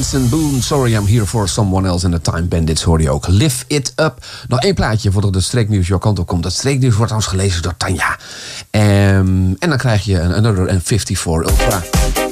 Benson Boone, Sorry I'm Here for Someone Else. En de Time Bandits hoor je ook. Lift It Up. Nog één plaatje voordat de streeknieuws jouw kant op komt. Dat streeknieuws wordt trouwens gelezen door Tanja. En dan krijg je een Another and 54 Ultra.